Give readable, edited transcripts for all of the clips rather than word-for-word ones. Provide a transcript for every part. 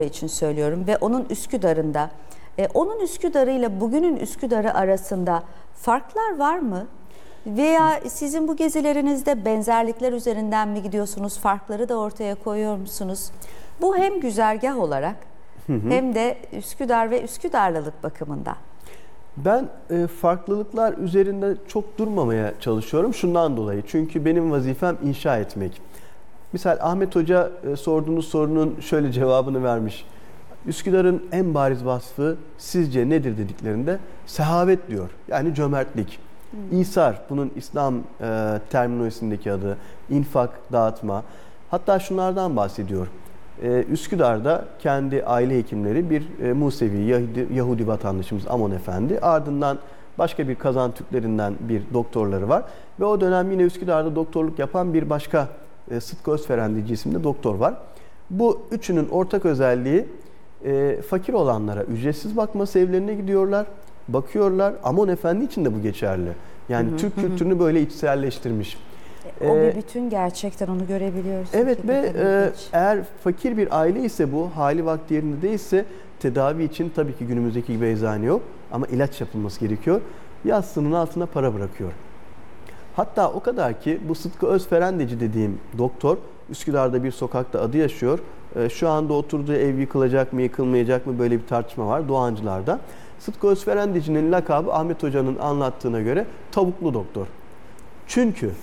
için söylüyorum ve onun Üsküdar'ında, onun Üsküdar'ıyla bugünün Üsküdar'ı arasında farklar var mı? Veya sizin bu gezilerinizde benzerlikler üzerinden mi gidiyorsunuz, farkları da ortaya koyuyor musunuz? Bu hem güzergah olarak hem de Üsküdar ve Üsküdarlılık bakımından. Ben farklılıklar üzerinde çok durmamaya çalışıyorum şundan dolayı. Çünkü benim vazifem inşa etmek. Misal Ahmet Hoca sorduğunuz sorunun şöyle cevabını vermiş. Üsküdar'ın en bariz vasfı sizce nedir dediklerinde sehavet diyor. Yani cömertlik. İsar, bunun İslam terminolojisindeki adı, infak, dağıtma. Hatta şunlardan bahsediyor. Üsküdar'da kendi aile hekimleri bir Musevi, Yahudi vatandaşımız Amon Efendi. Ardından başka bir Kazan Türklerinden bir doktorları var. Ve o dönem yine Üsküdar'da doktorluk yapan bir başka Sıtkı Özferendici isimli doktor var. Bu üçünün ortak özelliği fakir olanlara ücretsiz bakması, evlerine gidiyorlar, bakıyorlar. Amon Efendi için de bu geçerli. Yani Türk kültürünü böyle içselleştirmiş. O bir bütün, gerçekten onu görebiliyoruz. Evet ve eğer fakir bir aile ise, bu hali vakti yerinde değilse, tedavi için tabii ki günümüzdeki gibi eczane yok ama ilaç yapılması gerekiyor. Yastığının altına para bırakıyor. Hatta o kadar ki bu Sıtkı Özferendici dediğim doktor Üsküdar'da bir sokakta adı yaşıyor. Şu anda oturduğu ev yıkılacak mı yıkılmayacak mı, böyle bir tartışma var Doğancılar'da. Sıtkı Özferendici'nin lakabı Ahmet Hoca'nın anlattığına göre tavuklu doktor. Çünkü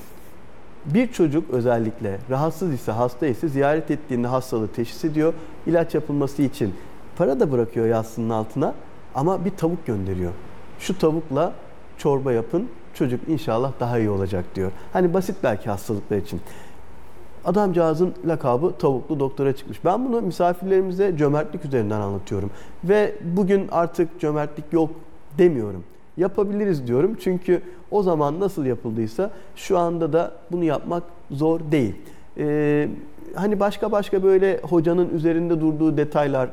bir çocuk özellikle rahatsız ise, hasta ise ziyaret ettiğinde hastalığı teşhis ediyor. İlaç yapılması için para da bırakıyor yastığının altına ama bir tavuk gönderiyor. Şu tavukla çorba yapın, çocuk inşallah daha iyi olacak diyor. Hani basit belki hastalıklar için. Adamcağızın lakabı tavuklu doktora çıkmış. Ben bunu misafirlerimize cömertlik üzerinden anlatıyorum. Ve bugün artık cömertlik yok demiyorum. Yapabiliriz diyorum. Çünkü o zaman nasıl yapıldıysa şu anda da bunu yapmak zor değil. Hani başka böyle hocanın üzerinde durduğu detaylar,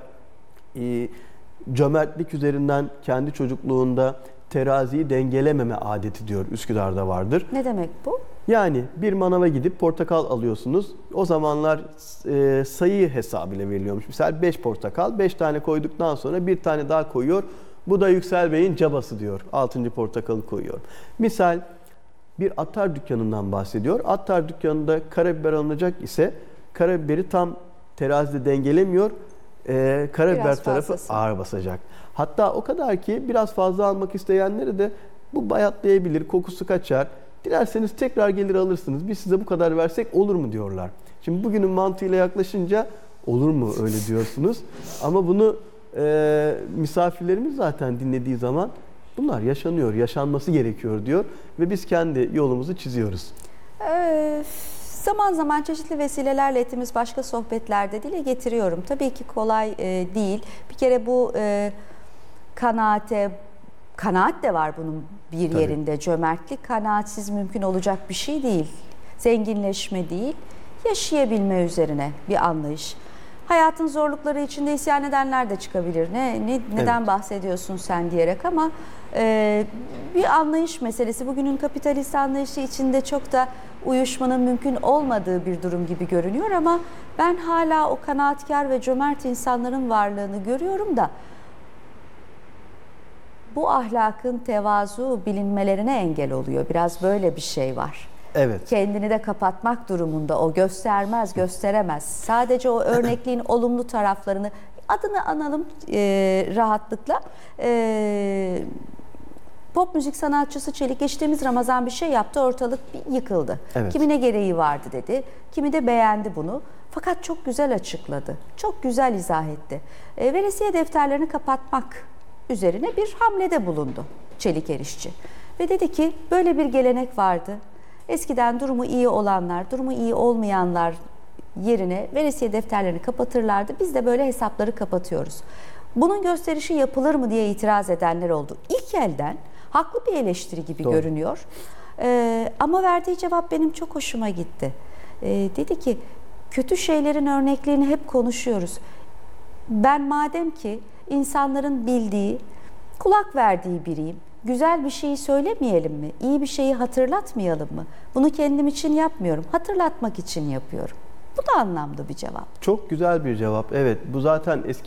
cömertlik üzerinden kendi çocukluğunda teraziyi dengelememe adeti diyor Üsküdar'da vardır. Ne demek bu? Yani bir manava gidip portakal alıyorsunuz. O zamanlar sayı hesabıyla veriliyormuş. Mesela 5 portakal, 5 tane koyduktan sonra bir tane daha koyuyor. Bu da Yüksel Bey'in cabası diyor. 6. portakalı koyuyor. Misal bir attar dükkanından bahsediyor. Attar dükkanında karabiber alınacak ise karabiberi tam terazide dengelemiyor. Karabiber tarafı ağır basacak. Hatta o kadar ki biraz fazla almak isteyenleri de bu bayatlayabilir, kokusu kaçar. Dilerseniz tekrar gelir alırsınız. Biz size bu kadar versek olur mu diyorlar. Şimdi bugünün mantığıyla yaklaşınca olur mu öyle diyorsunuz. Ama bunu misafirlerimiz zaten dinlediği zaman bunlar yaşanıyor, yaşanması gerekiyor diyor. Ve biz kendi yolumuzu çiziyoruz. Zaman zaman çeşitli vesilelerle ettiğimiz başka sohbetlerde dile getiriyorum. Tabii ki kolay değil. Bir kere bu kanaat de var bunun bir Tabii. yerinde. Cömertlik kanaatsiz mümkün olacak bir şey değil. Zenginleşme değil, yaşayabilme üzerine bir anlayış. Hayatın zorlukları içinde isyan edenler de çıkabilir. Neden Evet. bahsediyorsun sen diyerek, ama bir anlayış meselesi. Bugünün kapitalist anlayışı içinde çok da uyuşmanın mümkün olmadığı bir durum gibi görünüyor ama ben hala o kanaatkar ve cömert insanların varlığını görüyorum da bu ahlakın tevazu bilinmelerine engel oluyor. Biraz böyle bir şey var. Evet. Kendini de kapatmak durumunda, o göstermez, gösteremez. Sadece o örnekliğin olumlu taraflarını, adını analım rahatlıkla. Pop müzik sanatçısı Çelik geçtiğimiz Ramazan bir şey yaptı, ortalık bir yıkıldı. Evet. Kimine gereği vardı dedi, kimi de beğendi bunu. Fakat çok güzel açıkladı, çok güzel izah etti. Veresiye defterlerini kapatmak üzerine bir hamlede bulundu Çelik Erişçi. Ve dedi ki böyle bir gelenek vardı. Eskiden durumu iyi olanlar, durumu iyi olmayanlar yerine veresiye defterlerini kapatırlardı. Biz de böyle hesapları kapatıyoruz. Bunun gösterişi yapılır mı diye itiraz edenler oldu. İlk elden haklı bir eleştiri gibi görünüyor. Ama verdiği cevap benim çok hoşuma gitti. Dedi ki kötü şeylerin örneklerini hep konuşuyoruz. Ben madem ki insanların bildiği, kulak verdiği biriyim, güzel bir şeyi söylemeyelim mi? İyi bir şeyi hatırlatmayalım mı? Bunu kendim için yapmıyorum, hatırlatmak için yapıyorum. Bu da anlamlı bir cevap. Çok güzel bir cevap. Evet, bu zaten eski